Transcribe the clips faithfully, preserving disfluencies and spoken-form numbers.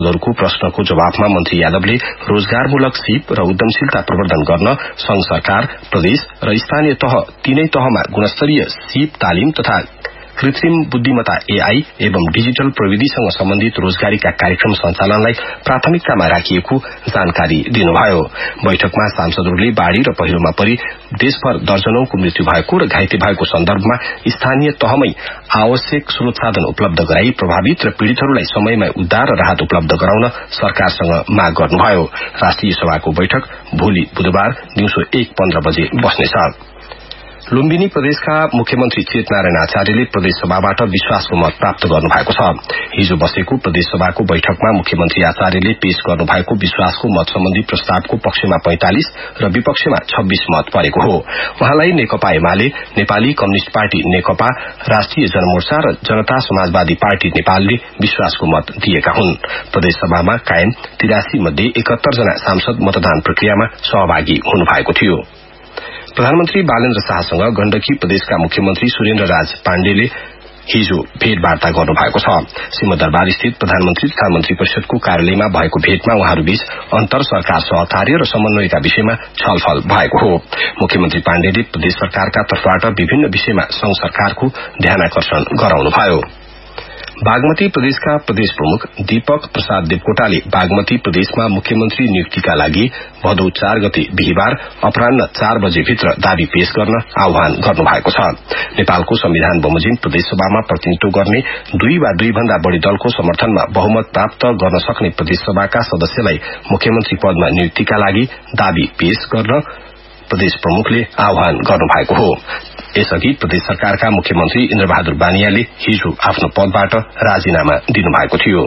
को प्रश्नको जवाफमा मन्त्री यादवले रोजगारमूलक सीप र उद्यमशीलता प्रवर्धन गर्न संघ सरकार, प्रदेश र स्थानीय तह तीनै तहमा गुणस्तरीय सीप तालिम तथा कृत्रिम बुद्धिमत्ता एआई एवं डिजिटल प्रविधिसँग सम्बन्धित रोजगारीका कार्यक्रम सञ्चालनलाई प्राथमिकतामा राखिएको जानकारी दिनुभयो। बैठकमा सांसदहरूले बाढ़ी र पहिरोमा परि देशभर दर्जनौंको मृत्यु भएको र घाइते भएको सन्दर्भमा स्थानीय तहमै आवश्यक स्रोत साधन उपलब्ध गराई प्रभावित र पीड़ितहरूलाई समयमा उद्धार र राहत उपलब्ध गराउन सरकारसँग माग गर्नुभयो। राष्ट्रिय सभाको बैठक भोलि बुधबार दिउँसो एक पन्ध्र बजे बस्नेछ। लुम्बिनी प्रदेशका मुख्यमन्त्री चेतनारायण आचार्यले प्रदेश सभाबाट विश्वासको मत प्राप्त गर्नुभएको छ। हिजो बसेको प्रदेश सभाको बैठकमा मुख्यमन्त्री आचार्यले पेश गर्नुभएको विश्वासको मत सम्बन्धी प्रस्तावको पक्षमा पैंतालिस र विपक्षमा छब्बीस मत परेको हो। उहाँलाई नेकपा एमाले, नेपाली कम्युनिष्ट पार्टी नेकपा, राष्ट्रिय जनमोर्चा र जनता समाजवादी पार्टी नेपालले विश्वासको मत दिएका हुन्। प्रदेश सभामा कायम तिरासी मध्ये एकहत्तर जना सांसद मतदान प्रक्रियामा सहभागी हुनुभएको थियो। प्रधानमन्त्री बालेन्द्र शाहसँग गण्डकी प्रदेशका मुख्यमन्त्री सुरेन्द्र राज पाण्डेले हिजो भेटवार्ता गर्नुभएको छ। सिंहदरबार स्थित प्रधानमन्त्री तथा मन्त्री परिषदको कार्यालयमा भएको भेटमा उहाँहरूबीच अन्तर सरकार सहकार्य र समन्वयका विषयमा छलफल भएको हो। मुख्यमन्त्री पाण्डेले प्रदेश सरकारका तर्फबाट विभिन्न विषयमा संघ सरकारको ध्यानाकर्षण गराउनुभयो। बागमती प्रदेशका प्रदेश प्रमुख दीपक प्रसाद देवकोटाले बागमती प्रदेशमा मुख्यमन्त्री नियुक्तिका लागि भदौ चार गते बिहिबार अपराह्न चार बजे भित्र दावी पेश गर्न आह्वान गर्नुभएको छ। नेपालको संविधान बमोजिम प्रदेश सभामा प्रतिनिधित्व गर्ने दुई वा दुई भन्दा बढ़ी दलको समर्थनमा बहुमत प्राप्त गर्न सक्ने प्रदेश सभाका सदस्यलाई मुख्यमन्त्री पदमा नियुक्तिका लागि दावी पेश गर्न प्रदेश प्रमुखले आह्वान गर्नुभएको हो। यसअघि प्रदेश सरकारका मुख्यमन्त्री इन्द्रबहादुर बानियाले हिजो आफ्नो पदबाट राजीनामा दिनुभएको थियो।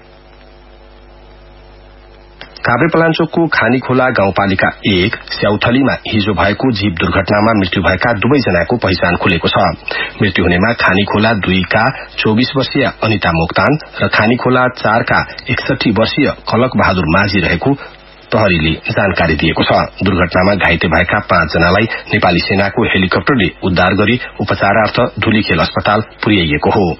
काभ्रेपलाञ्चोकको खानीखोला गाउँपालिका एक स्याउथलीमा हिजो भएको जीव दुर्घटनामा मृत्यु भएका दुवै जनाको पहिचान खुलेको छ। मृत्यु हुनेमा खानीखोला दुईका चौबीस वर्षीय अनिता मोक्तान र खानीखोला चारका एकसठी वर्षीय कलक बहादुर माझी रहेको प्रहरीले जानकारी दिएको छ। दुर्घटनामा घाइते भएका पाँच जनालाई नेपाली सेनाको हेलिकप्टरले उद्धार गरी उपचारार्थ धुलीखेल अस्पताल पुर्याइएको हो।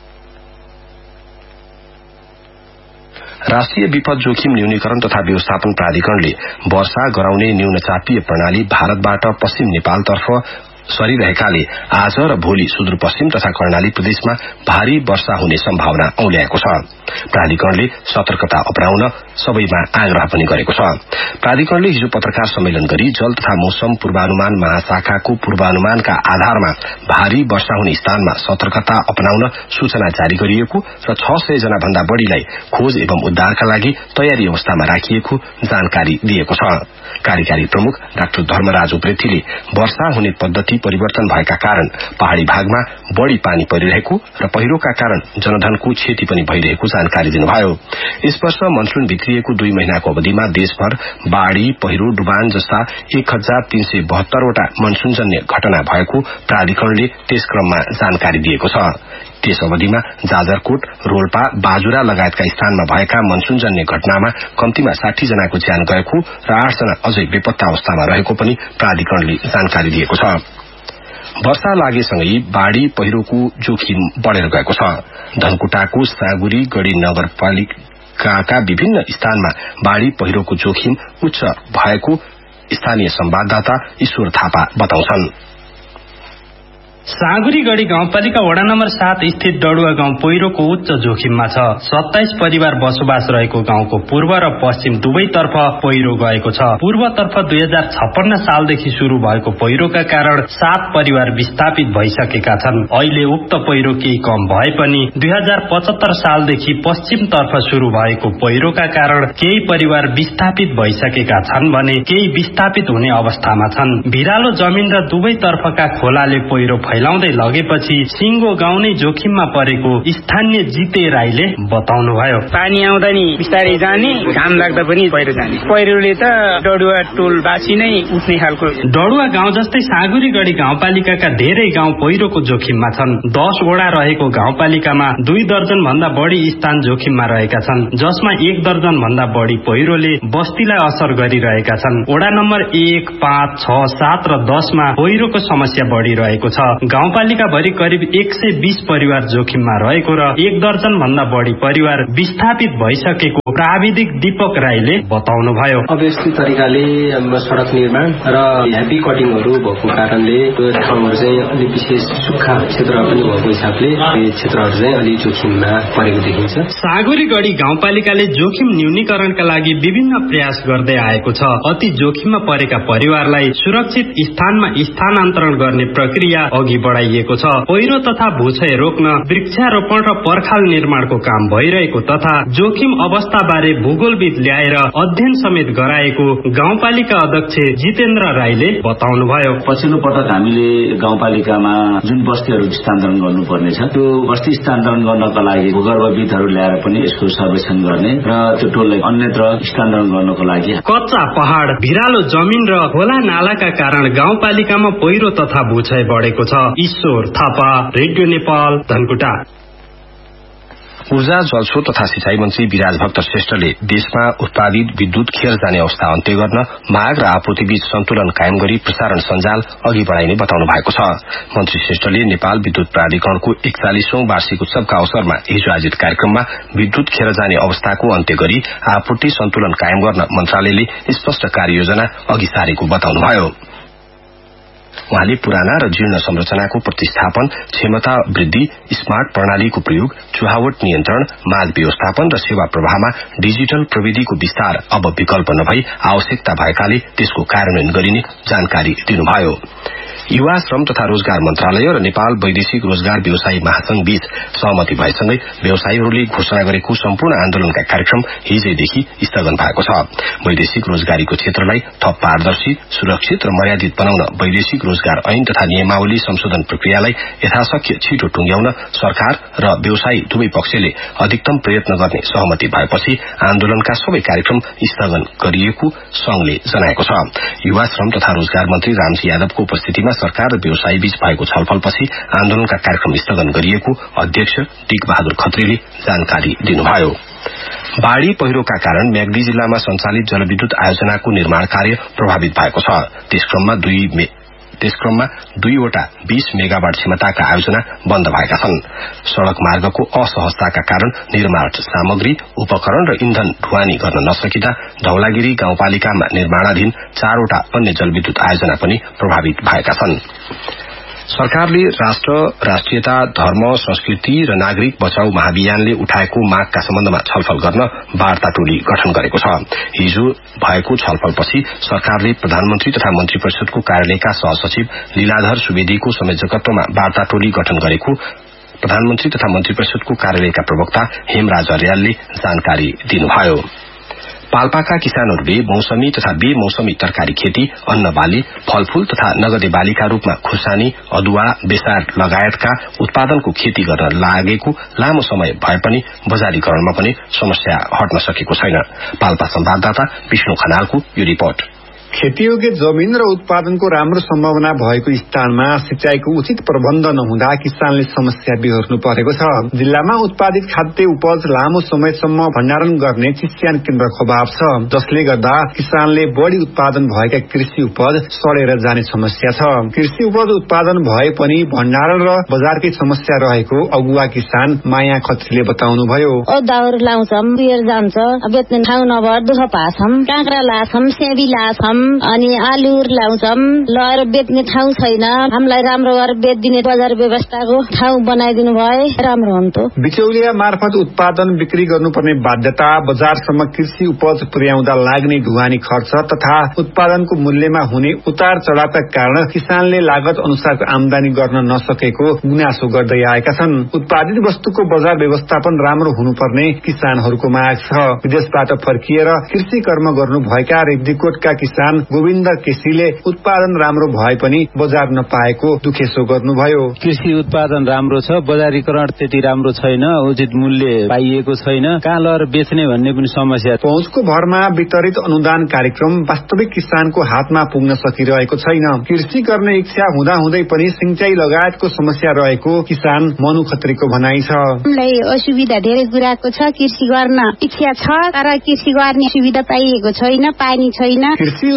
राष्ट्रिय विपद जोखिम न्यूनीकरण तथा व्यवस्थापन प्राधिकरणले वर्षा गराउने न्यूनचापीय प्रणाली भारतबाट पश्चिम नेपालतर्फ सरिरहेकाले आज र भोलि सुदूरपश्चिम तथा कर्णाली प्रदेशमा भारी वर्षा हुने सम्भावना औल्याएको छ। प्राधिकरणले सतर्कता अपनाउन सबैमा आग्रह पनि गरेको छ। प्राधिकरणले हिजो पत्रकार सम्मेलन गरी जल तथा मौसम पूर्वानुमान महाशाखाको पूर्वानुमानका आधारमा भारी वर्षा हुने स्थानमा सतर्कता अपनाउन सूचना जारी गरिएको र छ सय जना भन्दा बढ़ीलाई खोज एवं उद्धारका लागि तयारी अवस्थामा राखिएको जानकारी दिएको छ। कार्यकारी प्रमुख डाक्टर धर्मराज उप्रेतीले वर्षा हुने पद्धति परिवर्तन भएका कारण पहाड़ी भागमा बढ़ी पानी परिरहेको र पहिरोका कारण जनधनको क्षति पनि भइरहेको जानकारी दिनुभयो। यस वर्ष मनसून भित्रिएको दुई महिनाको अवधिमा देशभर बाढ़ी, पहिरो, डुबान जस्ता एक हजार तीन सय बहत्तरवटा मनसूनजन्य घटना भएको प्राधिकरणले त्यस क्रममा जानकारी दिएको छ। त्यस अवधिमा जाजरकोट, रोल्पा, बाजुरा लगायतका स्थानमा भएका मनसूनजन्य घटनामा कम्तीमा साठी जनाको ज्यान गएको र आठ जना अझै बेपत्ता अवस्थामा रहेको पनि प्राधिकरणले जानकारी दिएको छ। वर्षा लागेसँगै बाढ़ी पहिरोको जोखिम बढ़ेर गएको छ। धनकुटाको साँगुरी गढ़ी नगरपालिकाका विभिन्न स्थानमा बाढ़ी पहिरोको जोखिम उच्च भएको स्थानीय संवाददाता ईश्वर थापा बताउँछन्। साँगुरीगढ़ी गाउँपालिका वडा नम्बर सात स्थित डडुवा गाउँ पहिरोको उच्च जोखिममा छ। सत्ताइस परिवार बसोबास रहेको गाउँको पूर्व र पश्चिम दुवैतर्फ पहिरो गएको छ। पूर्वतर्फ दुई हजार छप्पन्न सालदेखि शुरू भएको पहिरोका कारण सात परिवार विस्थापित भइसकेका छन्। अहिले उक्त पहिरो केही कम भए पनि दुई हजार पचहत्तर सालदेखि पश्चिमतर्फ शुरू भएको पहिरोका कारण केही परिवार विस्थापित भइसकेका छन् भने केही विस्थापित हुने अवस्थामा छन्। भिरालो जमिन र दुवैतर्फका खोलाले पहिरो फैलाउँदै लगेपछि सिंगो गाउँ नै जोखिममा परेको स्थानीय जिते राईले बताउनुभयो। पानी आउँदा नि बिस्तारै जाने, घाम लाग्दा पनि पहिरो जाने। पहिरोले त डडुवा टोलवासी नै उठ्ने खालको। डडुवा गाउँ जस्तै साँगुरीगढ़ी गाउँपालिकाका धेरै गाउँ पहिरोको जोखिममा छन्। दस वडा रहेको गाउँपालिकामा दुई दर्जन भन्दा बढ़ी स्थान जोखिममा रहेका छन्, जसमा एक दर्जन भन्दा बढ़ी पहिरोले बस्तीलाई असर गरिरहेका छन्। वडा नम्बर एक, पाँच, छ, सात र दसमा पहिरोको समस्या बढ़िरहेको छ। गाउँपालिका भरि करिब एक सय बीस परिवार जोखिममा रहेको र एक दर्जन भन्दा बढी परिवार विस्थापित भइसकेको प्राविधिक दीपक राईले बताउनुभयो। अव्यवस्थित तरिकाले सडक निर्माण र हेभी कटिङहरू भएको कारणले त्यो ठाउँहरू चाहिँ अलि विशेष सुक्खा क्षेत्र पनि भएको हिसाबले यो क्षेत्रहरू चाहिँ अलि जोखिममा परेको देखिन्छ। सागुरीगढी गाउँपालिकाले जोखिम न्यूनीकरणका लागि विभिन्न प्रयास गर्दै आएको छ। अति जोखिममा परेका परिवारलाई सुरक्षित स्थानमा स्थानान्तरण गर्ने प्रक्रिया अघि बढाइएको छ। पहिरो तथा भूक्षय रोक्न वृक्षारोपण र पर्खाल निर्माणको काम भइरहेको तथा जोखिम अवस्थाबारे भूगोलविद ल्याएर अध्ययन समेत गराएको गाउँपालिका अध्यक्ष जितेन्द्र राईले बताउनुभयो। पछिल्लो पटक हामीले गाउँपालिकामा जुन बस्तीहरू स्थानान्तरण गर्नुपर्नेछ त्यो बस्ती स्थानान्तरण गर्नका लागि भूगर्भविदहरू ल्याएर पनि यसको सर्वेक्षण गर्ने र त्यो टोललाई अन्यत्र स्थानान्तरण गर्नको लागि कच्चा पहाड़, भिरालो जमिन र खोला नालाका कारण गाउँपालिकामा पहिरो तथा भूक्षय बढेको छ। ईश्वर थापा, रेडियो नेपाल, धनकुटा। ऊर्जा, जलस्रोत तथा सिंचाई मन्त्री विराज भक्त श्रेष्ठले देशमा उत्पादित विद्युत खेर जाने अवस्था अन्त्य गर्न माग र आपूर्ति बीच सन्तुलन कायम गरी प्रसारण सञ्जाल अघि बढाइने बताउनु भएको छ। मन्त्री श्रेष्ठले नेपाल विद्युत प्राधिकरणको एकचालिसौं वार्षिक उत्सवका अवसरमा हिजो आयोजित कार्यक्रममा विद्युत खेर जाने अवस्थाको अन्त्य गरी आपूर्ति सन्तुलन कायम गर्न मन्त्रालयले स्पष्ट कार्ययोजना अघि सारेको बताउनुभयो। उहाँले पुराना र जीर्ण संरचनाको प्रतिस्थापन, क्षमता वृद्धि, स्मार्ट प्रणालीको प्रयोग, चुहावट नियन्त्रण, माग व्यवस्थापन र सेवा प्रवाहमा डिजिटल प्रविधिको विस्तार अब विकल्प नभई आवश्यकता भएकाले त्यसको कार्यान्वयन गरिने जानकारी दिनुभयो। युवा श्रम तथा रोजगार मन्त्रालय र नेपाल वैदेशिक रोजगार व्यवसायी महासंघ बीच सहमति भएसँगै व्यवसायीहरूले घोषणा गरेको सम्पूर्ण आन्दोलनका कार्यक्रम हिजैदेखि स्थगन भएको छ। वैदेशिक रोजगारीको क्षेत्रलाई थप पारदर्शी, सुरक्षित र मर्यादित बनाउन वैदेशिक रोजगार ऐन तथा नियमावली संशोधन प्रक्रियालाई यथाशक्य छिटो टुंग्याउन सरकार र व्यवसायी दुवै पक्षले अधिकतम प्रयत्न गर्ने सहमति भएपछि आन्दोलनका सबै कार्यक्रम स्थगन गरिएको संघले जनाएको छ। युवा श्रम तथा रोजगार मन्त्री रामजी यादवको उपस्थितिमा सरकार र व्यवसायी बीच भएको छलफलपछि आन्दोलनका कार्यक्रम स्थगन गरिएको अध्यक्ष टिक बहादुर खत्रीले जानकारी दिनुभयो। बाढ़ी पहिरोका कारण म्याग्दी जिल्लामा सञ्चालित जलविद्युत आयोजनाको निर्माण कार्य प्रभावित भएको छ। त्यसक्रममा दुई मे त्यसक्रममा दुईवटा बीस मेगावाट क्षमताका आयोजना बन्द भएका छन्। सड़क मार्गको असहजताका कारण निर्माण सामग्री, उपकरण र इन्धन ढुवानी गर्न नसकिँदा धौलागिरी गाउँपालिकामा निर्माणाधीन चारवटा अन्य जलविद्युत आयोजना पनि प्रभावित भएका छन्। सरकारले राष्ट्र, राष्ट्रियता, धर्म, संस्कृति र नागरिक बचाउ महाभियानले उठाएको मागका सम्बन्धमा छलफल गर्न वार्ता टोली गठन गरेको छ। हिजो भएको छलफलपछि सरकारले प्रधानमन्त्री तथा मन्त्री परिषदको कार्यालयका सहसचिव लीलाधर सुवेदीको संयोजकत्वमा वार्ता टोली गठन गरेको प्रधानमन्त्री तथा मन्त्री परिषदको कार्यालयका प्रवक्ता हेमराज अर्यालले जानकारी दिनुभयो। पाल्पाका किसानहरूले मौसमी तथा बेमौसमी तरकारी खेती, अन्न बाली, फलफूल तथा नगदे बालीका रूपमा खुर्सानी, अदुवा, बेसार लगायतका उत्पादनको खेती गर्न लागेको लामो समय भए पनि बजारीकरणमा पनि समस्या हट्न सकेको छैन। पाल्पा संवाददाता विष्णु खनालको यो रिपोर्ट। खेतीयोग्य जमिन र उत्पादनको राम्रो सम्भावना भएको स्थानमा सिंचाईको उचित प्रबन्ध नहुँदा किसानले समस्या बिहोर्नु परेको छ। जिल्लामा उत्पादित खाद्य उपज लामो समयसम्म भण्डारण गर्ने चिस्यान केन्द्रको अभाव छ, जसले गर्दा किसानले बढ़ी उत्पादन भएका कृषि उपज सडेर जाने समस्या छ। कृषि उपज उत्पादन भए पनि भण्डारण र बजारकै समस्या रहेको अगुवा किसान माया खत्रीले बताउनुभयो। दाउर लाउँछौं, बियर जान्छ, बेच्ने ठाउँ नभएर दुःख पाछौं, काँक्रा लाछौं, सेबी लाछौं, अनि आलु लाउँछौं, लएर बेच्ने ठाउँ छैन। हामीलाई राम्रो गरेर बेच्दिने बजार व्यवस्थाको ठाउँ बनाइदिनु भए राम्रो हुन्थ्यो। बिचौलिया मार्फत उत्पादन बिक्री गर्नुपर्ने बाध्यता, बजारसम्म कृषि उपज पुर्याउँदा लाग्ने ढुवानी खर्च तथा उत्पादनको मूल्यमा हुने उतार चढावका कारण किसानले लागत अनुसारको आमदानी गर्न नसकेको गुनासो गर्दै आएका छन्। उत्पादित वस्तुको बजार व्यवस्थापन राम्रो हुनुपर्ने किसानहरूको माग छ। विदेशबाट फर्किएर कृषि कर्म गर्नुभएका रिब्दीकोटका किसान गोविन्द केसीले उत्पादन राम्रो भए पनि बजार नपाएको दुखेसो गर्नुभयो। कृषि उत्पादन राम्रो छ, बजारीकरण त्यति राम्रो छैन, उचित मूल्य पाइएको छैन, कहाँ लगेर बेच्ने भन्ने पनि समस्या। पहुँचको भरमा वितरित अनुदान कार्यक्रम वास्तविक किसानको हातमा पुग्न सकिरहेको छैन। कृषि गर्ने इच्छा हुँदा हुँदै पनि सिंचाई लगायतको समस्या रहेको किसान मनु खत्रीको भनाइ छ। हामीलाई असुविधा धेरै कुराको छ, कृषि गर्न इच्छा छ तर कृषि गर्ने सुविधा पाइएको छैन, पानी छैन। कृषि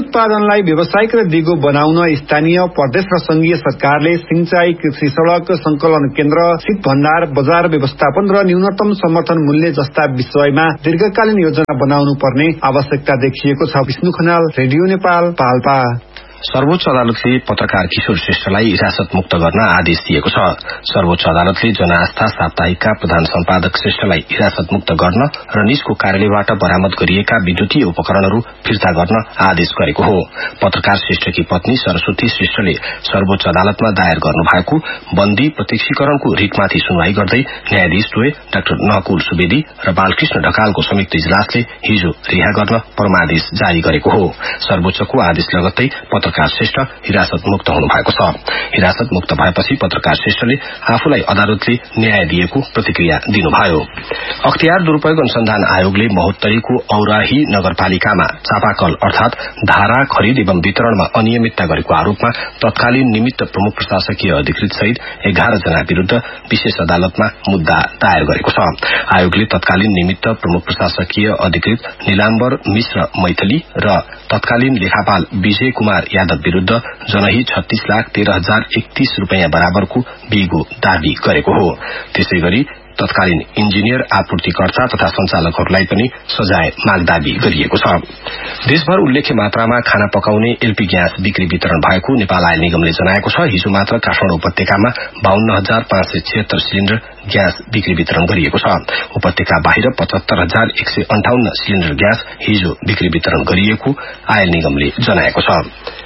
उत्पादनलाई व्यावसायिक र दिगो बनाउन स्थानीय प्रदेश र संघीय सरकारले सिंचाई, कृषि सड़क, संकलन केन्द्र, शीत भण्डार, बजार व्यवस्थापन र न्यूनतम समर्थन मूल्य जस्ता विषयमा दीर्घकालीन योजना बनाउनु पर्ने आवश्यकता देखिएको छ। विष्णु खनाल, रेडियो नेपाल, पाल्पा। सर्वोच्च अदालतले पत्रकार किशोर श्रेष्ठलाई हिरासत मुक्त गर्न आदेश दिएको छ। सर्वोच्च अदालतले जनआस्था साप्ताहिकका प्रधान सम्पादक श्रेष्ठलाई हिरासत मुक्त गर्न र निजको कार्यालयबाट बरामद गरिएका विद्युतीय उपकरणहरू फिर्ता गर्न आदेश गरेको हो। पत्रकार श्रेष्ठकी पत्नी सरस्वती श्रेष्ठले सर्वोच्च अदालतमा दायर गर्नुभएको बन्दी प्रत्यक्षीकरणको रिटमाथि सुनवाई गर्दै न्यायाधीश द्वय डाक्टर नकुल सुवेदी र बालकृष्ण ढकालको संयुक्त इजलासले हिजो रिहा गर्न परमादेश जारी गरेको हो। सर्वोच्चको आदेश लगत्तै पत्रकार श्रेष्ठ हिरासत मुक्त हुनु भएको छ। हिरासत मुक्त भएपछि पत्रकार श्रेष्ठले आफूलाई अदालतले न्याय दिएको प्रतिक्रिया दिनुभयो। अख्तियार दुरूपयोग अनुसन्धान आयोगले महोत्तरीको औराही नगरपालिकामा चापाकल अर्थात धारा खरिद एवं वितरणमा अनियमितता गरेको आरोपमा तत्कालीन निमित्त प्रमुख प्रशासकीय अधिकृत सहित एघार जना विरूद्ध विशेष अदालतमा मुद्दा दायर गरेको छ। आयोगले तत्कालीन निमित्त प्रमुख प्रशासकीय अधिकृत नीलाम्बर मिश्र मैथली र तत्कालीन लेखापाल विजय कुमार यादव विरूद्ध जनही छत्तीस लाख तेह्र हजार एकतीस रूपियाँ बराबरको बिगो दावी गरेको हो। त्यसै गरी तत्कालीन इन्जिनियर, आपूर्तिकर्ता तथा संचालकहरूलाई पनि सजाय माग दावी गरिएको छ। देशभर उल्लेख्य मात्रामा खाना पकाउने एलपी ग्यास बिक्री वितरण भएको नेपाल आयल निगमले जनाएको छ। हिजो मात्र काठमाडौँ उपत्यकामा बाहन्न हजार पाँच सय छिहत्तर सिलिण्डर ग्यास बिक्री वितरण गरिएको छ। उपत्यका बाहिर पचहत्तर हजार एक सय अन्ठाउन्न सिलिण्डर ग्यास हिजो बिक्री वितरण गरिएको आयल निगमले जनाएको छ।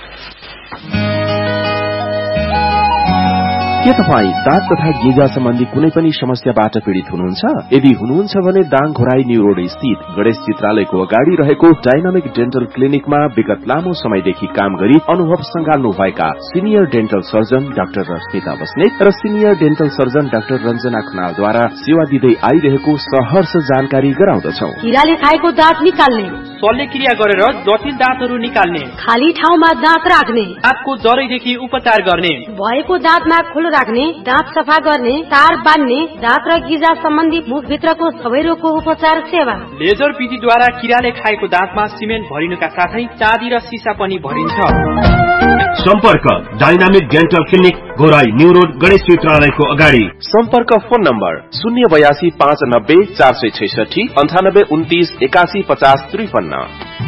के तपाईँ दाँत तथा गिजा सम्बन्धी कुनै पनि समस्याबाट पीड़ित हुनुहुन्छ? यदि हुनुहुन्छ भने दाङ घोराई न्यू रोड स्थित गणेश चित्रालयको अगाडि रहेको डाइनामिक डेन्टल क्लिनिकमा विगत लामो समयदेखि काम गरी अनुभव संगाल्नु भएका senior dental surgeon doctor Rashmita Basnet र senior dental surgeon doctor Ranjana खनालद्वारा सेवा दिँदै आइरहेको सहर्ष जानकारी गराउँदछौ। किराले खाएको दाँत निकाल्ने, शल्यक्रिया गरेर जटिल दाँतहरू निकाल्ने, खाली ठाउँमा दाँत राख्ने, दाँतको जरैदेखि उपचार गर्ने, भएको दाँतमा खुलो राख्ने, दाँत सफा गर्ने, तार बान्ने, दाँत र गिजा सम्बन्धी मुखभित्रको सबै रोगको उपचार सेवा। लेजर विधिद्वारा किराले खाएको दाँतमा सिमेन्ट भरिनुका साथै चाँदी र सिसा पनि भरिन्छ। सम्पर्क dynamic dental clinic Ghorahi new road Ganesh चित्रालयको अगाडि। सम्पर्क फोन नम्बर शून्य बयासी पाँच नब्बे चार सय छैसठी अन्ठानब्बे उन्तिस एकासी पचास त्रिपन्न।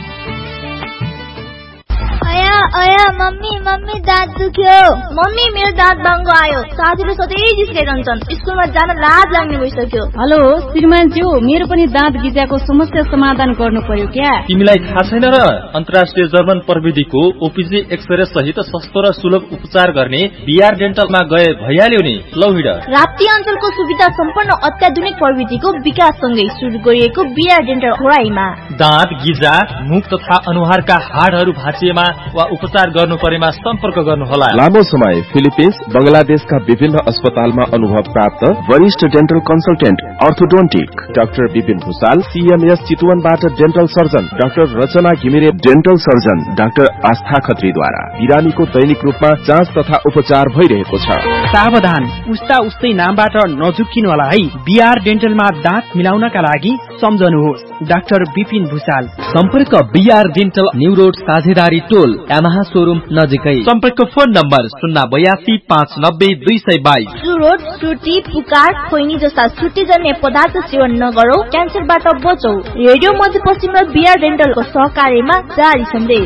अया अया मम्मी मम्मी दाँत दुख्यो। मम्मी मेरो दाँत बाङ्गो आयो। साथीले सधैँ जिस्काइरहन्छन्। स्कुलमा जान लाज लाग्ने भइसक्यो। हेलो श्रीमानज्यू, मेरो पनि दाँत गिजाको समस्या समाधान गर्नु पर्यो क्या? तिमीलाई थाहा छैन र? अन्तर्राष्ट्रिय जर्मन प्रविधिको ओपीजी एक्सरे सहित सस्तो र सुलभ उपचार गर्ने बीआर डेन्टलमा गए भइहाल्यो नि। लौ हिँड। राप्ती अञ्चलको सुविधा सम्पन्न अत्याधुनिक प्रविधिको विकाससँगै सुरु गरिएको बीआर डेन्टल घोराईमा दाँत गिजा, मुख तथा अनुहारका हाडहरू भाँचिएमा वा उपचार गर्नु परेमा सम्पर्क गर्नुहोला। लामो समय फिलिपिन्स, बंगलादेशका विभिन्न अस्पतालमा अनुभव प्राप्त वरिष्ठ dental consultant orthodontic doctor Vipin Bhusal, CMS चितवनबाट dental surgeon doctor रचना घिमिरे, डेन्टल सर्जन डाक्टर आस्था खत्रीद्वारा बिरामीको दैनिक रूपमा जाँच तथा उपचार भइरहेको छ। सावधान, उस्ता उस्तै नामबाट नझुक्किनु होला है। बीआर डेन्टलमा दाँत मिलाउनका लागि सम्झनुहोस् डाक्टर विपिन भूषाल। सम्पर्क बीआर डेन्टल न्यू रोड साझेदारी टोल यामाहा शोरूम नजिकै। सम्पर्क फोन नम्बर शून्य बयासी पाँच नब्बे दुई सय बाइस। चुरोट, सुर्ती, पुकार, खोइनी जस्ता सुर्तीजन्य पदार्थ सेवन नगरौ, क्यान्सरबाट बचौ। रेडियो मध्यपश्चिम र बीआर डेन्टलको सहकार्यमा जारी सन्देश।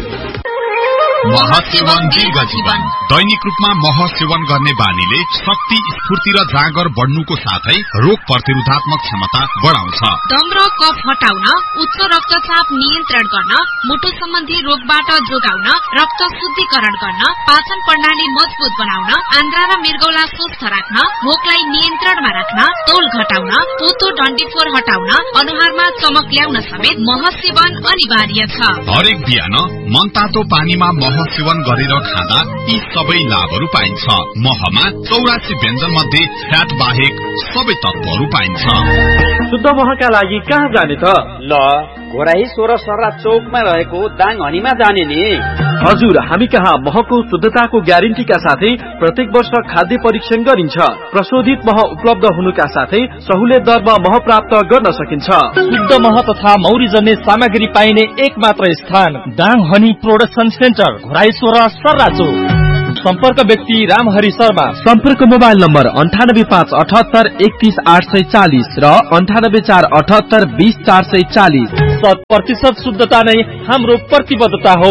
मह सेवन दीर्घ जीवन। दैनिक रूपमा मह सेवन गर्ने बानीले शक्ति, स्फूर्ति र जाँगर बढ्नुको साथै रोग प्रतिरोधात्मक क्षमता बढाउँछ। दम र कफ हटाउन, उच्च रक्तचाप नियन्त्रण गर्न, मुटु सम्बन्धी रोगबाट जोगाउन, रक्त शुद्धिकरण गर्न, पाचन प्रणाली मजबुत बनाउन, आन्द्रा र मृगौला स्वस्थ राख्न, भोकलाई नियन्त्रणमा राख्न, तौल घटाउन, पोतो डन्डीफोर हटाउन, अनुहारमा चमक ल्याउन समेत मह सेवन अनिवार्य छ। हरेक बिहान मनतातो पानीमा मह सेवन गरेर खाँदा यी सबै लाभहरू पाइन्छ। महमा चौरासी व्यञ्जन मध्ये फ्याट बाहेक सबै तत्वहरू पाइन्छ। शुद्ध महका लागि कहाँ जाने त? ल घोराई सोह्र सर्रा चौकमा रहेको दाङ हनीमा जाने नि। हजुर, हामी कहाँ महको शुद्धताको ग्यारेन्टीका साथै प्रत्येक वर्ष खाद्य परीक्षण गरिन्छ। प्रशोधित मह उपलब्ध हुनुका साथै सहुलियत दरमा मह प्राप्त गर्न सकिन्छ। शुद्ध मह तथा मौरी जन्ने सामग्री पाइने एक मात्र स्थान दाङ हनी प्रोडक्सन सेन्टर, घोराइसोर सर्राचो। सम्पर्क व्यक्ति रामहरि शर्मा। सम्पर्क मोबाइल नम्बर अन्ठानब्बे पाँच अठहत्तर एकतीस आठ सय चालिस र अन्ठानब्बे चार अठहत्तर बीस चार सय चालिस। शत प्रतिशत शुद्धता नै हाम्रो प्रतिबद्धता हो।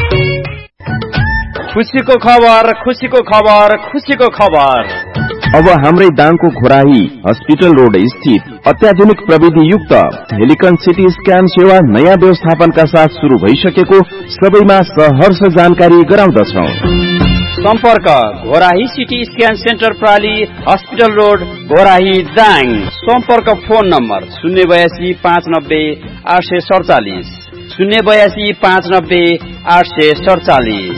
खुसीको खबर, खुसीको खबर, खुसीको खबर। अब हाम्रै दाङको घोराही हस्पिटल रोड स्थित अत्याधुनिक प्रविधि युक्त हेलिकन सिटी स्क्यान सेवा नयाँ व्यवस्थापनका साथ शुरू भइसकेको सबैमा सहर्ष जानकारी गराउँदछौ। सम्पर्क Ghorahi CT scan centre प्राली hospital road Ghorahi Dang. सम्पर्क फोन नम्बर शून्य बयासी पाँच नब्बे आठ सय सडचालिस शून्य बयासी पाँच नब्बे आठ सय सडचालिस।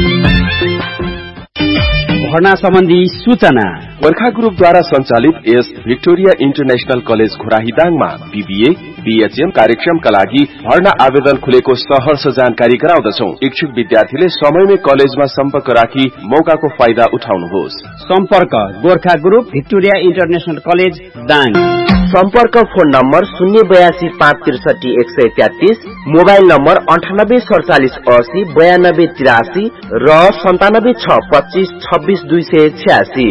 भर्ना सम्बन्धी सूचना गोर्खा ग्रुपद्वारा सञ्चालित S Victoria international college घोराहीदाङमा BBA BHM कार्यक्रमका लागि भर्ना आवेदन खुलेको सहर्ष जानकारी गराउँदछौ। इच्छुक विद्यार्थीले समयमै कलेजमा सम्पर्क राखी मौकाको फाइदा उठाउनुहोस्। सम्पर्क Gorkha group Victoria international college Dang. सम्पर्क फोन नम्बर शून्य बयासी पाँच त्रिसठी एक सय तेत्तीस, मोबाइल नम्बर अन्ठानब्बे सडचालिस असी बयानब्बे तिरासी र सन्तानब्बे छ पच्चिस छब्बिस दुई सय छ्यासी।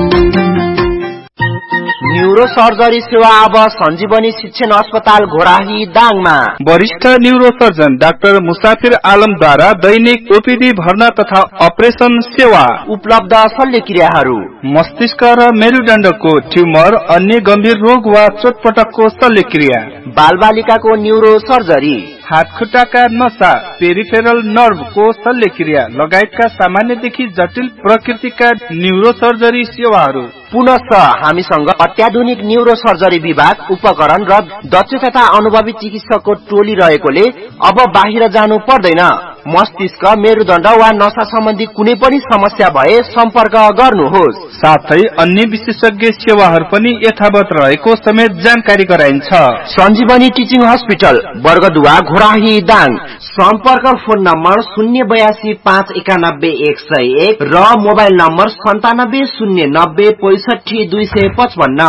न्यूरो सर्जरी सेवा अब सञ्जीवनी शिक्षण अस्पताल घोराही दाङमा। वरिष्ठ न्यूरो सर्जन डाक्टर मुसाफिर आलमद्वारा दैनिक ओपीडी भर्ना तथा अपरेसन सेवा उपलब्ध। शल्यक्रियाहरू मस्तिष्क र मेरुदण्डको ट्युमर, अन्य गम्भीर रोग वा चोटपटकको शल्यक्रिया, बालबालिकाको न्यूरो सर्जरी, हातखुट्टाका नसा, पेरिफेरल नर्भको शल्यक्रिया लगायतका सामान्यदेखि जटिल प्रकृतिका न्यूरो सर्जरी सेवाहरू। पुनः हामीसँग अत्याधुनिक न्यूरो सर्जरी विभाग, उपकरण र दक्ष तथा अनुभवी चिकित्सकको टोली रहेकोले अब बाहिर जानु पर्दैन। मस्तिष्क, मेरुदण्ड वा नसा सम्बन्धी कुनै पनि समस्या भए सम्पर्क गर्नुहोस्। साथै अन्य विशेषज्ञ सेवाहरू पनि यथावत रहेको समेत जानकारी गराइन्छ। सञ्जीवनी टिचिङ हस्पिटल बर्गदुवा घोराही दाङ। सम्पर्क फोन नम्बर शून्य बयासी पाँच एकानब्बे एक सय एक र मोबाइल नम्बर सन्तानब्बे शून्य नब्बे पैसठी दुई सय पचपन्न।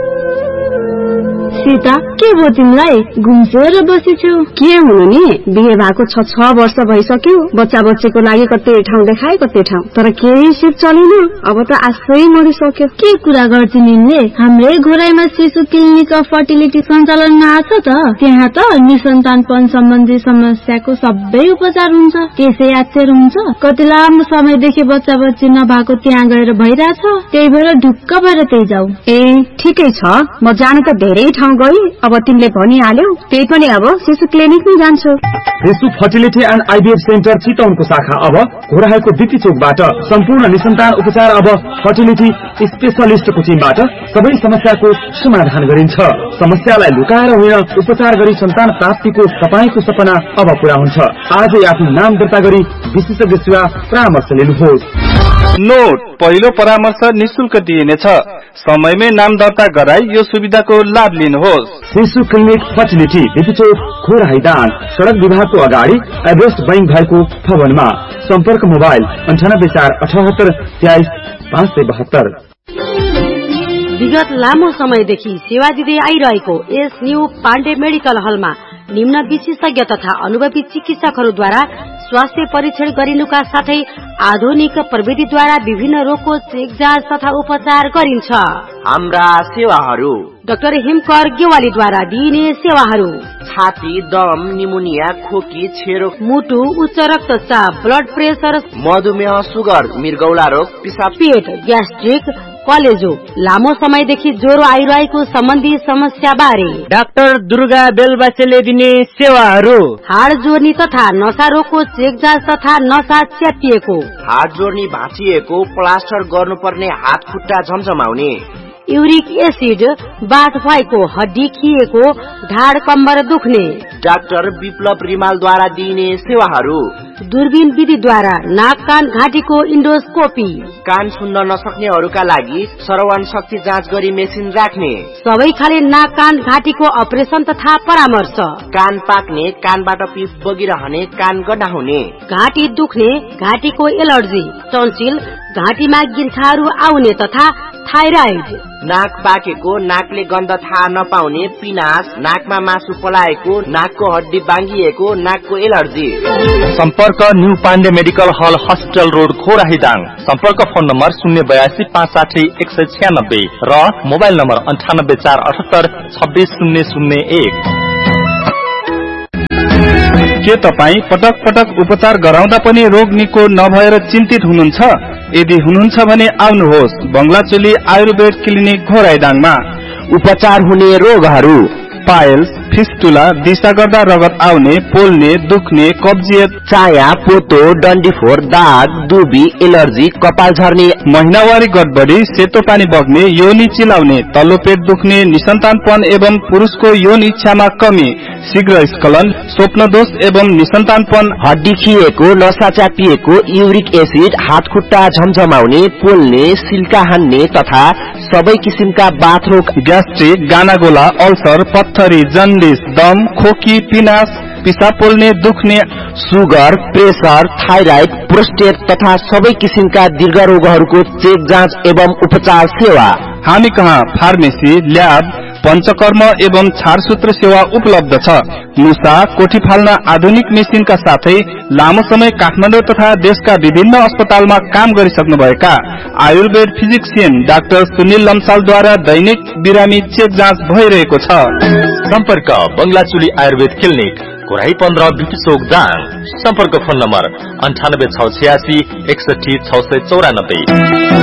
सीता, के भयो तिमीलाई? घुम्सेर बसेछौ? के हुनु नि, बिहे भएको छ छ वर्ष भइसक्यो। बच्चा बच्चीको लागि कतै ठाउँ देखाए कतै ठाउँ, तर केही सिप चलेन। अब त आशै मरिसक्यो। के कुरा गर्छौ निले? हाम्रै घोराइमा शिशु क्लिनिक अफ फर्टिलिटी सञ्चालनमा आछ त। त्यहाँ त निसन्तानपन सम्बन्धी समस्याको सबै उपचार हुन्छ। त्यसै आश्चर्य हुन्छ, कति लामो समयदेखि बच्चा बच्ची नभएको त्यहाँ गएर भइरहेछ। त्यही भएर ढुक्क भएर त्यही जाऊ। ए ठिकै छ, म जान त धेरै ठाउँ गई। अब तिमीले भनिहाल्यौ, त्यही पनि अब शिशु क्लिनिकमै जान्छु। शिशु फर्टिलिटी एन्ड आइभीएफ सेन्टर चितवनको शाखा अब घोराहीको बिपी चोकबाट सम्पूर्ण निसन्तान उपचार अब फर्टिलिटी स्पेशलिस्टको टिमबाट सबै समस्याको समाधान गरिन्छ। समस्यालाई लुकाएर होइन, उपचार गरी सन्तान प्राप्तिको तपाईको सपना अब पूरा हुन्छ। आजै आफ्नो नाम दर्ता गरी विशेषज्ञ सेवा परामर्श लिनुहोस्। नोट, पहिलो परामर्श निशुल्क दिइनेछ। समयमै नाम दर्ता गराई यो सुविधाको लाभ लिनुहोस्। शिशु क्लिनिक फर्टिलिटी बिपी चोक घोराही दाङ, सड़क विभागको अगाडि एभरेस्ट बैंक भएको भवनमा। सम्पर्क मोबाइल अन्ठानब्बे चार अठहत्तर तेइस पाँच सय बहत्तर। विगत लामो समयदेखि सेवा दिँदै आइरहेको एस न्यू पाण्डे मेडिकल हलमा निम्न विशेषज्ञ तथा अनुभवी चिकित्सकहरूद्वारा स्वास्थ्य परीक्षण गरिनुका साथै आधुनिक प्रविधिद्वारा विभिन्न रोगको चेक जाँच तथा उपचार गरिन्छ। हाम्रा सेवाहरू: डाक्टर हिमकर गेवालीद्वारा दिइने सेवाहरू: छाती, दम, निमोनिया, खोकी, छेरो, मुटु, उच्च रक्तचाप, ब्लड प्रेसर, मधुमेह, सुगर, मृगौला रोग, पिसाब, पेट, ग्यास्ट्रिक, कलेजो, लामो समयदेखि ज्वरो आइरहेको सम्बन्धी समस्या बारे डाक्टर दुर्गा बेलबासेले दिने सेवाहरू: हाड जोड्नी तथा नसा रोगको चेक जाँच तथा नसा च्यातिएको, हाड जोड्नी भाँचिएको, प्लास्टर गर्नुपर्ने, हात खुट्टा झमझमाउने, युरिक एसिड, बाथ भएको, हड्डी खिएको, ढाड कम्बर दुख्ने। डाक्टर विप्लव रिमालद्वारा दिइने सेवाहरू: दूरबीन विधिद्वारा नाक कान घाँटीको इन्डोस्कोपी, कान सुन्न नसक्नेहरूका लागि श्रवण शक्ति जाँच गरी मेसिन राख्ने, सबै खाले नाक कान घाँटीको अपरेसन तथा परामर्श, कान पाक्ने, कानबाट पिप बगिरहने, कान गड्डा हुने, घाँटी दुख्ने, घाँटीको एलर्जी, टन्सिल, घाँटीमा गिर्खाहरू आउने तथा थाइराइड, नाक पाकेको, नाकले गन्ध थाहा नपाउने, पिनास, नाकमा मासु पलाएको, नाकको हड्डी बाङ्गिएको, नाकको एलर्जी। सम्पर्क न्यू पाण्डे मेडिकल हल हस्पिटल रोड खोराहीदाङ। सम्पर्क फोन नम्बर शून्य बयासी पाँच साठी एक सय छ्यानब्बे र मोबाइल नम्बर अन्ठानब्बे चार अठहत्तर छब्बिस शून्य शून्य एक। के तपाईँ पटक पटक उपचार गराउँदा पनि रोग निको नभएर चिन्तित हुनुहुन्छ? यदि हुनुहुन्छ भने आउनुहोस् बंगलाचोली आयुर्वेद क्लिनिक घोराइदाङमा। उपचार हुने रोगहरू पाइल्स, फिस्टुला, दिशा गर्दा रगत आउने, पोल्ने, दुख्ने, कब्जियत, चाया, पोतो, डन्डीफोर, दाग, दुबी, एलर्जी, कपाल झर्ने, महिनावारी गडबडी, सेतो पानी बग्ने, योनि चिलाउने, तल्लो पेट दुख्ने, निसन्तानपन एवं पुरुषको यौन इच्छामा कमी, शीघ्र स्खलन, स्वप्नदोष एवं निसन्तानपन, हड्डी खिएको, नसा च्यापिएको, युरिक एसिड, हात खुट्टा झमझमाउने, पोल्ने, सिल्का हान्ने तथा सबै किसिमका बाथरोग, ग्यास्ट्रिक, गानागोला, अल्सर, पत्थरी, जन्डिस, दम, खोकी, पिनास, पिसाब पोल्ने, दुख्ने, सुगर, प्रेसर, थाइराइड, प्रोस्टेट तथा सबै किसिमका दीर्घ रोगहरूको चेक जाँच एवं उपचार सेवा। हामी कहाँ फार्मेसी, ल्याब, पञ्चकर्म एवं छारसूत्र सेवा उपलब्ध छ। मुसा, कोठी फाल्न आधुनिक मेसिनका साथै लामो समय काठमाडौँ तथा देशका विभिन्न अस्पतालमा काम गरिसक्नुभएका आयुर्वेद फिजिक्सियन डाक्टर सुनिल लम्सालद्वारा दैनिक बिरामी चेक जाँच भइरहेको छ। सम्पर्क बंगलाचोली आयुर्वेद क्लिनिक घोराही पन्ध्र बिटी चोक दाङ। सम्पर्क फोन नम्बर अन्ठानब्बे छ छयासी एकसठी छ सय चौरानब्बे।